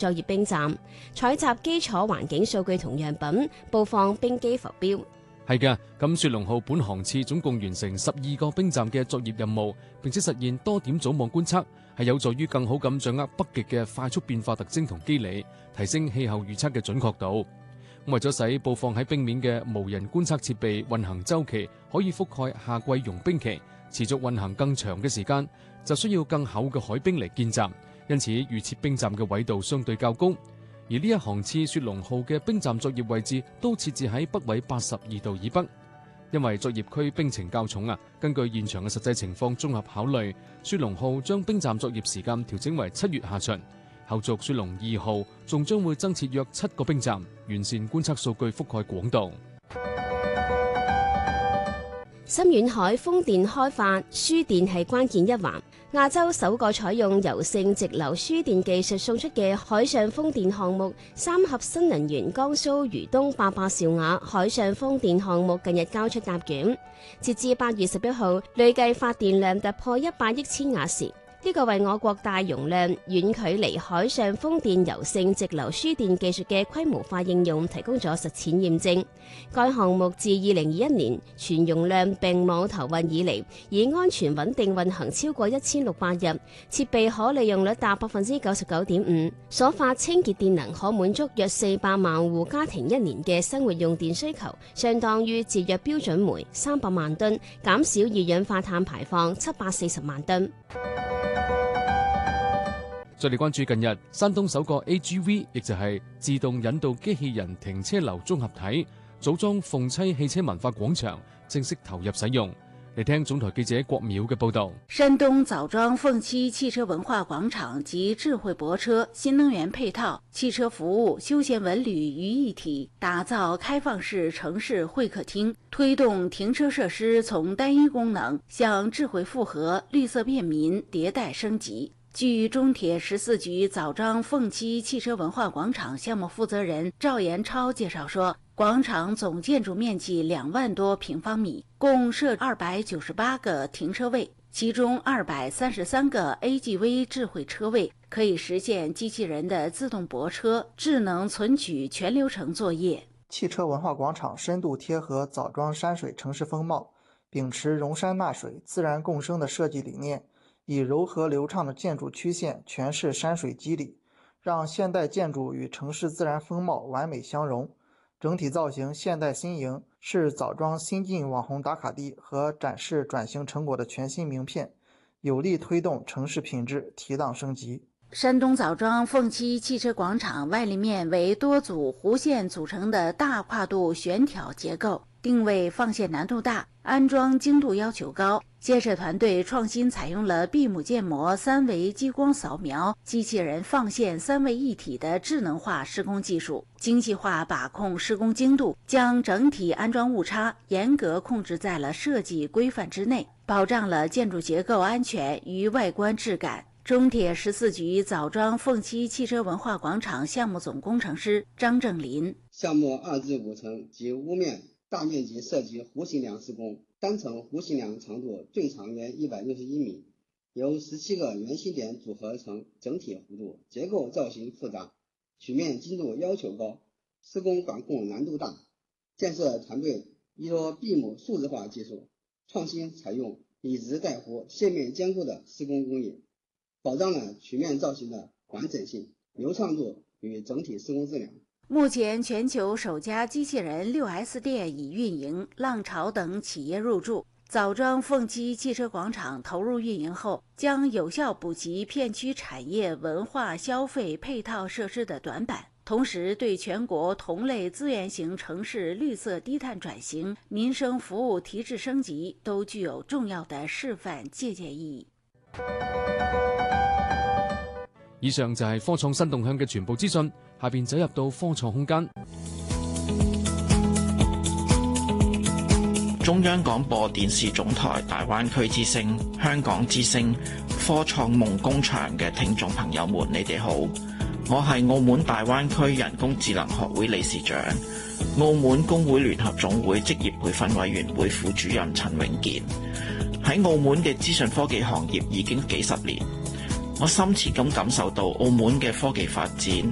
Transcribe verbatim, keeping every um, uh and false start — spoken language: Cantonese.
作業冰站，採集基礎環境數據同樣品，佈放冰機浮標。 係嘅，咁雪龍號本航次總共完成十二個冰站嘅作業任務，並且實現多點組網觀測，係有助於更好咁掌握北極嘅快速變化特徵同機理，提升氣候預測嘅準確度。咁為咗使佈放喺冰面嘅無人觀測設備運行週期可以覆蓋夏季融冰期，持續運行更長嘅時間，就需要更厚嘅海冰嚟建站，因此預設冰站嘅緯度相對較高。而呢一航次雪龍號嘅冰站作業位置都設置喺北緯八十二度以北，因為作業區冰程較重啊。根據現場嘅實際情況綜合考慮，雪龍號將冰站作業時間調整為七月下旬。後續雪龍二號仲將會增設約七個冰站，完善觀測數據覆蓋廣度。 深遠海風電開發，輸電係關鍵一環。亞洲首個採用柔性直流輸電技術送出嘅海上風電項目三峽新能源江蘇漁東八壩兆瓦海上風電項目近日交出答卷，截至八月十一號，累計發電量突破一百億千瓦時。呢個為我國大容量、遠距離海上風電柔性直流輸電技術嘅規模化應用提供咗實踐驗證。該項目自二零二一年全容量並網投運以嚟，已安全穩定運行超過一千六百日，設備可利用率達百分之九十九點五，所發清潔電能可滿足約四百萬戶家庭一年嘅生活用電需求，相當於節約標準煤三百萬噸，減少二氧化碳排放七百四十萬噸。 再嚟關注近日山東首個 A G V， 亦就係自動引導機器人停車流綜合體組裝鳳棲汽車文化廣場正式投入使用。嚟聽總台記者郭淼嘅報道。 山東棗莊鳳棲汽車文化廣場集智慧泊車、新能源配套、汽車服務、休閒文旅於一體，打造開放式城市會客廳，推動停車設施從單一功能向智慧複合、綠色便民迭代升級。據中鐵十四局棗莊鳳棲汽車文化廣場項目負責人趙延超介紹說，廣場總建築面積兩萬多平方米，共設二百九十八個停車位，其中二百三十三個 A G V 智慧車位可以實現機器人的自動泊車、智能存取全流程作業。 汽車文化廣場深度貼合棗莊山水城市風貌，秉持容山納水、自然共生的設計理念，以柔和流暢的建築曲線詮釋山水機理，讓現代建築與城市自然風貌完美相融。整體造型現代新穎，是棗莊新晉網紅打卡地和展示轉型成果的全新名片，有力推動城市品質提檔升級。 山東棗莊鳳棲汽車廣場外立面為多組弧線組成的大跨度懸挑結構，定位放線難度大，安裝精度要求高。建設團隊創新採用了閉母建模三維激光掃描、機器人放線三位一體的智能化施工技術，精細化把控施工精度，將整體安裝誤差嚴格控制在了設計規範之內，保障了建築結構安全與外觀質感。中鐵十四局棗莊鳳棲汽車文化廣場項目總工程師張正林： 項目二至五層及屋面大面積設計弧形梁施工，單層弧形梁長度最長約一百六十一米，由十七個圓心點組合成整體弧度，結構造型複雜，曲面精度要求高，施工管控難度大。建設團隊依托閉母數字化技術，創新採用以直帶弧、線面兼顧的施工工藝，保障了曲面造型的完整性、流暢度與整體施工質量。 目前全球首家機器人 六 S 店已運營，浪潮等企業入駐。棗莊鳳棲汽車廣場投入運營後，將有效補齊片區產業文化消費配套設施的短板，同時對全國同類資源型城市綠色低碳轉型、民生服務提質升級都具有重要的示範借鑑意義。 以上就係科創新動向嘅全部資訊。下邊走入到科創空間。 中央廣播電視總台大灣區之聲、香港之聲、科創夢工場嘅聽眾朋友們，你哋好，我係澳門大灣區人工智能學會理事長、澳門工會聯合總會職業培訓委員會副主任陳永健。喺澳門嘅資訊科技行業已經幾十年，我深切咁感受到澳門嘅科技發展